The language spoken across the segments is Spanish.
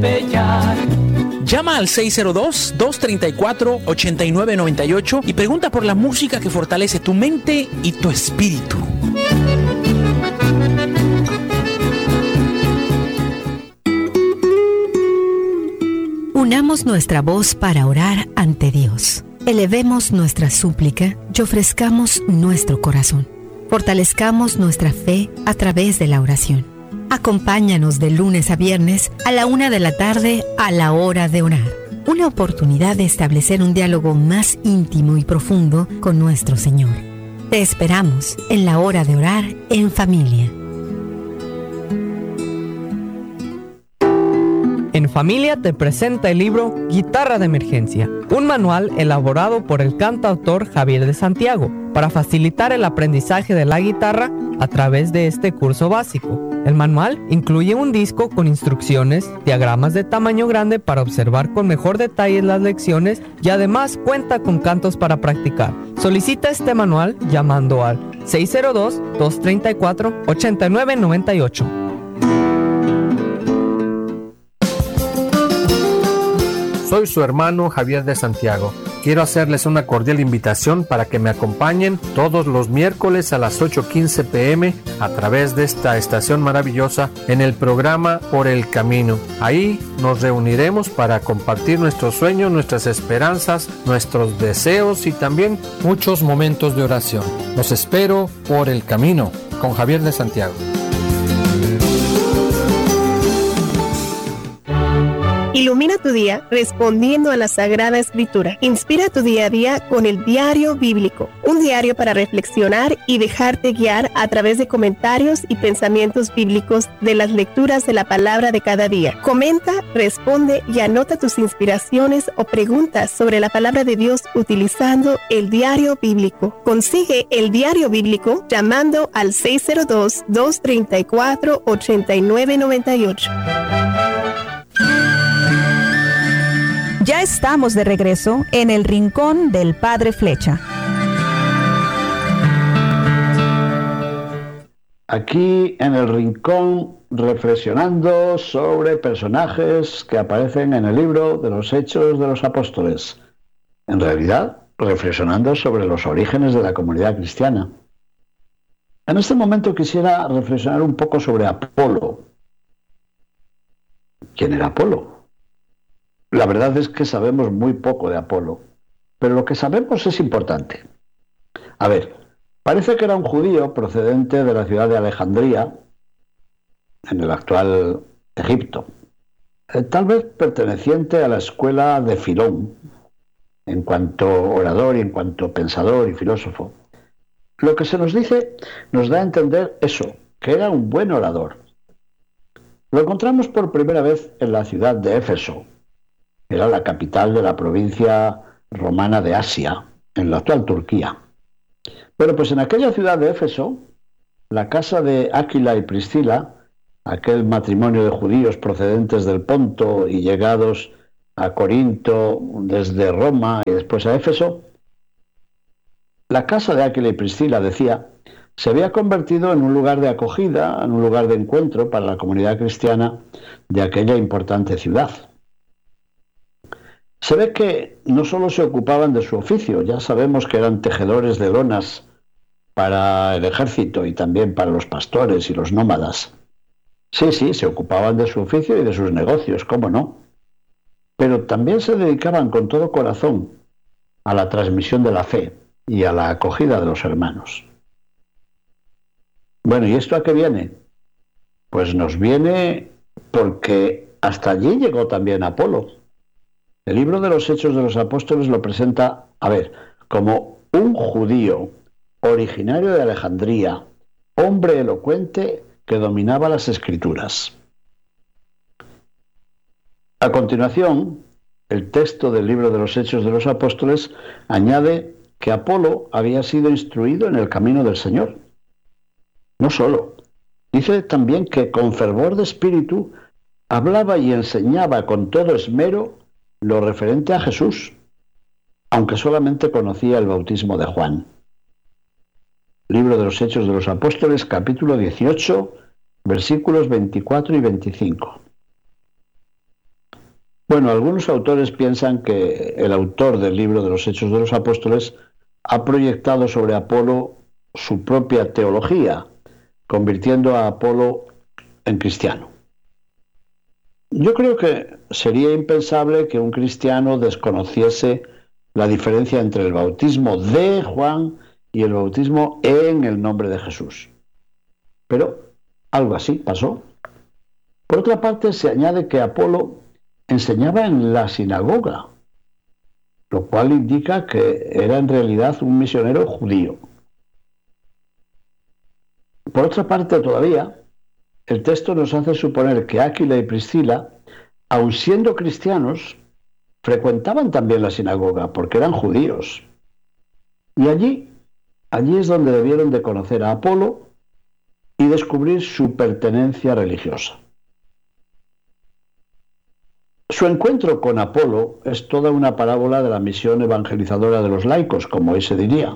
Llama al 602-234-8998 y pregunta por la música que fortalece tu mente y tu espíritu. Unamos nuestra voz para orar ante Dios. Elevemos nuestra súplica y ofrezcamos nuestro corazón. Fortalezcamos nuestra fe a través de la oración. Acompáñanos de lunes a viernes a la 1 de la tarde a la hora de orar. Una oportunidad de establecer un diálogo más íntimo y profundo con nuestro Señor. Te esperamos en la hora de orar en familia. En Familia te presenta el libro Guitarra de Emergencia, un manual elaborado por el cantautor Javier de Santiago para facilitar el aprendizaje de la guitarra a través de este curso básico. El manual incluye un disco con instrucciones, diagramas de tamaño grande para observar con mejor detalle las lecciones y además cuenta con cantos para practicar. Solicita este manual llamando al 602-234-8998. Soy su hermano Javier de Santiago. Quiero hacerles una cordial invitación para que me acompañen todos los miércoles a las 8:15 p.m. a través de esta estación maravillosa en el programa Por el Camino. Ahí nos reuniremos para compartir nuestros sueños, nuestras esperanzas, nuestros deseos y también muchos momentos de oración. Los espero por el camino con Javier de Santiago. Ilumina tu día respondiendo a la Sagrada Escritura. Inspira tu día a día con el Diario Bíblico, un diario para reflexionar y dejarte guiar a través de comentarios y pensamientos bíblicos de las lecturas de la palabra de cada día. Comenta, responde y anota tus inspiraciones o preguntas sobre la palabra de Dios utilizando el Diario Bíblico. Consigue el Diario Bíblico llamando al 602-234-8998. Ya estamos de regreso en el Rincón del Padre Flecha. Aquí en el Rincón, reflexionando sobre personajes que aparecen en el libro de los Hechos de los Apóstoles. En realidad, reflexionando sobre los orígenes de la comunidad cristiana. En este momento quisiera reflexionar un poco sobre Apolo. ¿Quién era Apolo? La verdad es que sabemos muy poco de Apolo, pero lo que sabemos es importante. A ver, parece que era un judío procedente de la ciudad de Alejandría, en el actual Egipto, tal vez perteneciente a la escuela de Filón, en cuanto orador y en cuanto pensador y filósofo. Lo que se nos dice nos da a entender eso, que era un buen orador. Lo encontramos por primera vez en la ciudad de Éfeso. Era la capital de la provincia romana de Asia, en la actual Turquía. Pero pues en aquella ciudad de Éfeso, la casa de Áquila y Priscila, aquel matrimonio de judíos procedentes del Ponto y llegados a Corinto desde Roma y después a Éfeso, la casa de Áquila y Priscila, decía, se había convertido en un lugar de acogida, en un lugar de encuentro para la comunidad cristiana de aquella importante ciudad. Se ve que no solo se ocupaban de su oficio, ya sabemos que eran tejedores de lonas para el ejército y también para los pastores y los nómadas. Sí, se ocupaban de su oficio y de sus negocios, cómo no. Pero también se dedicaban con todo corazón a la transmisión de la fe y a la acogida de los hermanos. Bueno, ¿y esto a qué viene? Pues nos viene porque hasta allí llegó también Apolo. El libro de los Hechos de los Apóstoles lo presenta, como un judío originario de Alejandría, hombre elocuente que dominaba las Escrituras. A continuación, el texto del libro de los Hechos de los Apóstoles añade que Apolo había sido instruido en el camino del Señor. No solo, dice también que con fervor de espíritu hablaba y enseñaba con todo esmero lo referente a Jesús, aunque solamente conocía el bautismo de Juan. Libro de los Hechos de los Apóstoles, capítulo 18, versículos 24 y 25. Bueno, algunos autores piensan que el autor del libro de los Hechos de los Apóstoles ha proyectado sobre Apolo su propia teología, convirtiendo a Apolo en cristiano. Yo creo que sería impensable que un cristiano desconociese la diferencia entre el bautismo de Juan y el bautismo en el nombre de Jesús. Pero algo así pasó. Por otra parte, se añade que Apolo enseñaba en la sinagoga, lo cual indica que era en realidad un misionero judío. Por otra parte, todavía, el texto nos hace suponer que Áquila y Priscila, aun siendo cristianos, frecuentaban también la sinagoga, porque eran judíos. Y allí es donde debieron de conocer a Apolo y descubrir su pertenencia religiosa. Su encuentro con Apolo es toda una parábola de la misión evangelizadora de los laicos, como hoy se diría.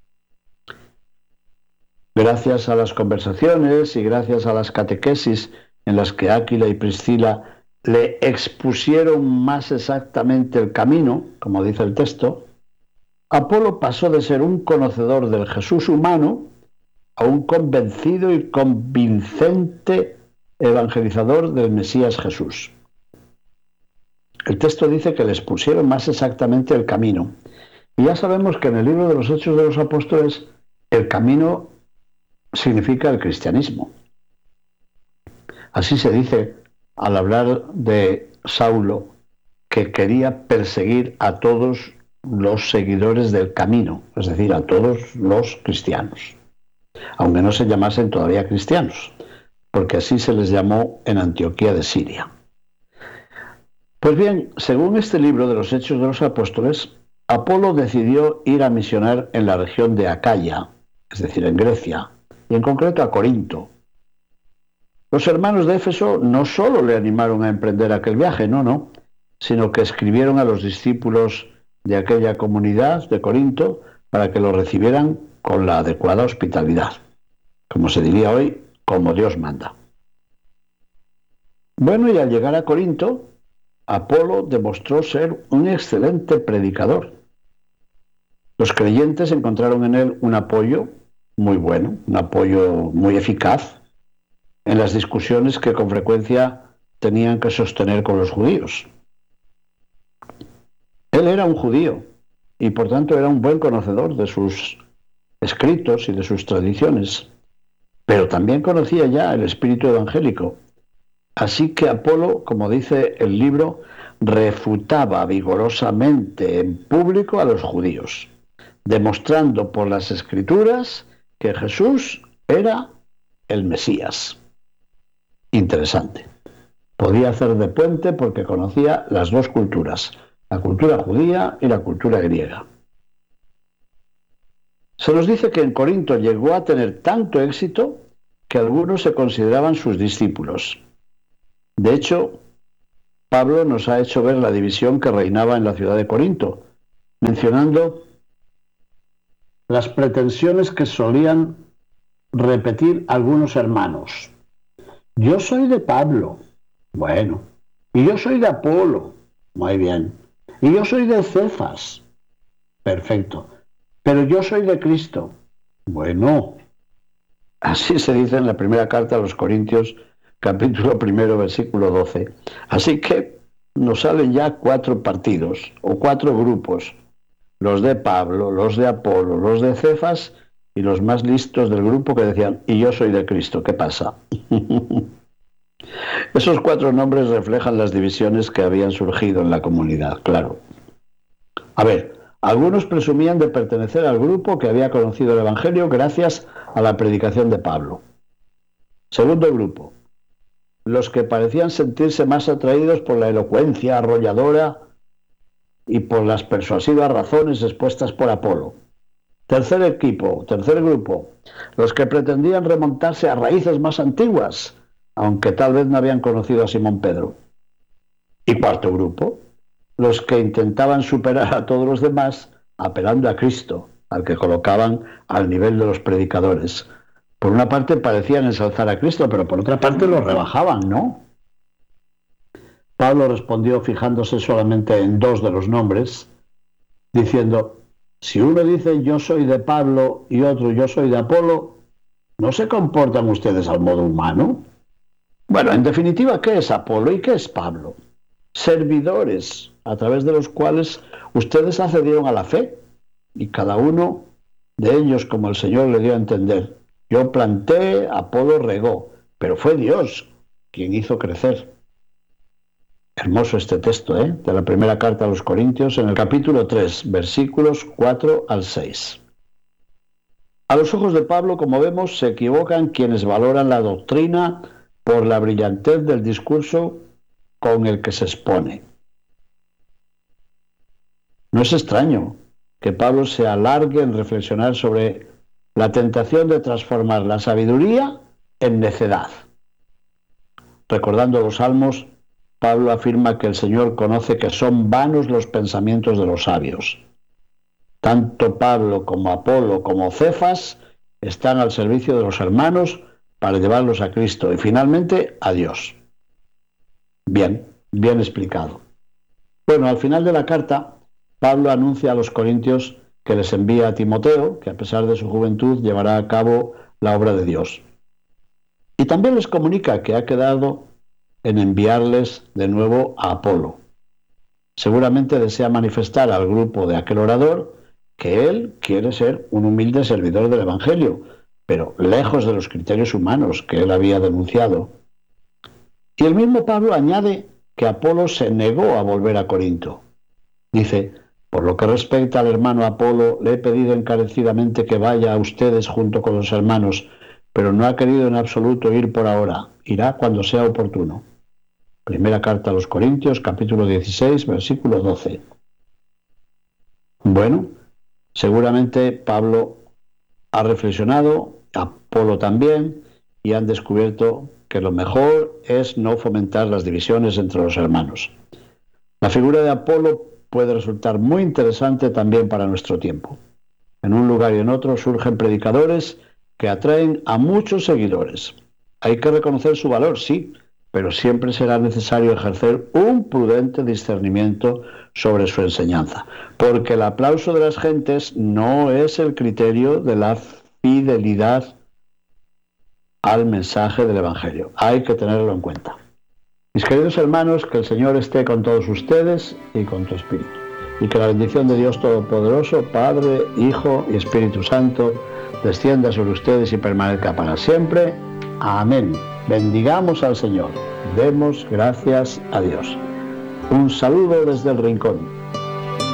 Gracias a las conversaciones y gracias a las catequesis en las que Áquila y Priscila le expusieron más exactamente el camino, como dice el texto, Apolo pasó de ser un conocedor del Jesús humano a un convencido y convincente evangelizador del Mesías Jesús. El texto dice que les pusieron más exactamente el camino. Y ya sabemos que en el libro de los Hechos de los Apóstoles el camino significa el cristianismo. Así se dice al hablar de Saulo, que quería perseguir a todos los seguidores del camino, es decir, a todos los cristianos, aunque no se llamasen todavía cristianos, porque así se les llamó en Antioquía de Siria. Pues bien, según este libro de los Hechos de los Apóstoles, Apolo decidió ir a misionar en la región de Acaya, es decir, en Grecia, y en concreto a Corinto. Los hermanos de Éfeso no solo le animaron a emprender aquel viaje, no, sino que escribieron a los discípulos de aquella comunidad de Corinto para que lo recibieran con la adecuada hospitalidad, como se diría hoy, como Dios manda. Bueno, y al llegar a Corinto, Apolo demostró ser un excelente predicador. Los creyentes encontraron en él un apoyo muy bueno, un apoyo muy eficaz en las discusiones que con frecuencia tenían que sostener con los judíos. Él era un judío y por tanto era un buen conocedor de sus escritos y de sus tradiciones, pero también conocía ya el espíritu evangélico. Así que Apolo, como dice el libro, refutaba vigorosamente en público a los judíos, demostrando por las Escrituras que Jesús era el Mesías. Interesante. Podía hacer de puente porque conocía las dos culturas, la cultura judía y la cultura griega. Se nos dice que en Corinto llegó a tener tanto éxito que algunos se consideraban sus discípulos. De hecho, Pablo nos ha hecho ver la división que reinaba en la ciudad de Corinto, mencionando las pretensiones que solían repetir algunos hermanos. Yo soy de Pablo, bueno, y yo soy de Apolo, muy bien, y yo soy de Cefas, perfecto, pero yo soy de Cristo, bueno. Así se dice en la primera carta a los Corintios, capítulo 1, versículo 12. Así que nos salen ya 4 partidos o 4 grupos, los de Pablo, los de Apolo, los de Cefas y los más listos del grupo que decían, y yo soy de Cristo, ¿qué pasa? Esos 4 nombres reflejan las divisiones que habían surgido en la comunidad, claro. A ver, algunos presumían de pertenecer al grupo que había conocido el Evangelio gracias a la predicación de Pablo. Segundo grupo, los que parecían sentirse más atraídos por la elocuencia arrolladora y por las persuasivas razones expuestas por Apolo. Tercer grupo, los que pretendían remontarse a raíces más antiguas, aunque tal vez no habían conocido a Simón Pedro. Y cuarto grupo, los que intentaban superar a todos los demás apelando a Cristo, al que colocaban al nivel de los predicadores. Por una parte parecían ensalzar a Cristo, pero por otra parte lo rebajaban, ¿no? Pablo respondió fijándose solamente en dos de los nombres, diciendo: si uno dice yo soy de Pablo y otro yo soy de Apolo, ¿no se comportan ustedes al modo humano? Bueno, en definitiva, ¿qué es Apolo y qué es Pablo? Servidores a través de los cuales ustedes accedieron a la fe, y cada uno de ellos, como el Señor le dio a entender: yo planté, Apolo regó, pero fue Dios quien hizo crecer. Hermoso este texto, de la primera carta a los Corintios, en el capítulo 3, versículos 4 al 6. A los ojos de Pablo, como vemos, se equivocan quienes valoran la doctrina por la brillantez del discurso con el que se expone. No es extraño que Pablo se alargue en reflexionar sobre la tentación de transformar la sabiduría en necedad. Recordando los Salmos, Pablo afirma que el Señor conoce que son vanos los pensamientos de los sabios. Tanto Pablo como Apolo como Cefas están al servicio de los hermanos para llevarlos a Cristo y finalmente a Dios. Bien explicado. Bueno, al final de la carta, Pablo anuncia a los corintios que les envía a Timoteo, que a pesar de su juventud llevará a cabo la obra de Dios. Y también les comunica que ha quedado en enviarles de nuevo a Apolo. Seguramente desea manifestar al grupo de aquel orador que él quiere ser un humilde servidor del Evangelio, pero lejos de los criterios humanos que él había denunciado. Y el mismo Pablo añade que Apolo se negó a volver a Corinto. Dice: por lo que respecta al hermano Apolo, le he pedido encarecidamente que vaya a ustedes junto con los hermanos, pero no ha querido en absoluto ir por ahora. Irá cuando sea oportuno. Primera carta a los Corintios, capítulo 16, versículo 12. Bueno, seguramente Pablo ha reflexionado, Apolo también, y han descubierto que lo mejor es no fomentar las divisiones entre los hermanos. La figura de Apolo puede resultar muy interesante también para nuestro tiempo. En un lugar y en otro surgen predicadores que atraen a muchos seguidores. Hay que reconocer su valor, sí, pero siempre será necesario ejercer un prudente discernimiento sobre su enseñanza, porque el aplauso de las gentes no es el criterio de la fidelidad al mensaje del Evangelio. Hay que tenerlo en cuenta. Mis queridos hermanos, que el Señor esté con todos ustedes y con tu espíritu, y que la bendición de Dios Todopoderoso, Padre, Hijo y Espíritu Santo, descienda sobre ustedes y permanezca para siempre. Amén. Bendigamos al Señor. Demos gracias a Dios. Un saludo desde el Rincón.